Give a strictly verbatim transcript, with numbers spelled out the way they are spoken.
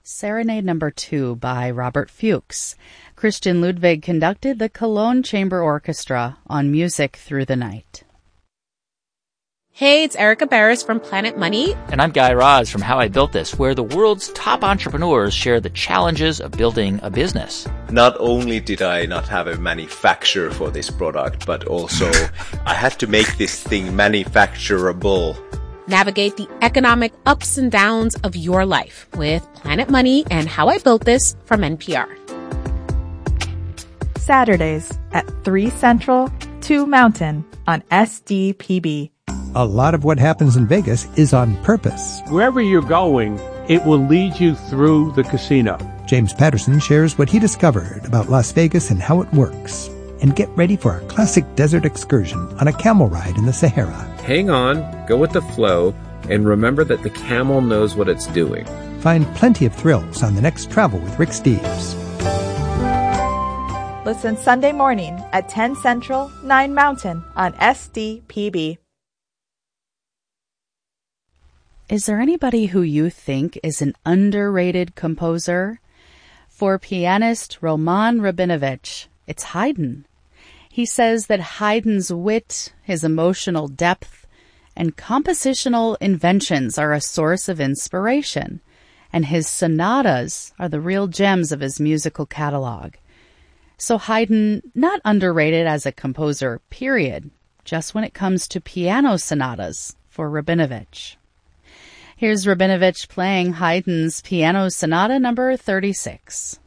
Serenade Number two by Robert Fuchs. Christian Ludwig conducted the Cologne Chamber Orchestra on Music Through the Night. Hey, it's Erica Barris from Planet Money. And I'm Guy Raz from How I Built This, where the world's top entrepreneurs share the challenges of building a business. Not only did I not have a manufacturer for this product, but also I had to make this thing manufacturable. Navigate the economic ups and downs of your life with Planet Money and How I Built This from N P R. Saturdays at three Central, two Mountain on S D P B. A lot of what happens in Vegas is on purpose. Wherever you're going, it will lead you through the casino. James Patterson shares what he discovered about Las Vegas and how it works. And get ready for a classic desert excursion on a camel ride in the Sahara. Hang on, go with the flow, and remember that the camel knows what it's doing. Find plenty of thrills on the next Travel with Rick Steves. Listen Sunday morning at ten Central, nine Mountain on S D P B. Is there anybody who you think is an underrated composer? For pianist Roman Rabinovich, it's Haydn. He says that Haydn's wit, his emotional depth, and compositional inventions are a source of inspiration, and his sonatas are the real gems of his musical catalog. So Haydn, not underrated as a composer, period, just when it comes to piano sonatas for Rabinovich. Here's Rabinovich playing Haydn's Piano Sonata number thirty-six.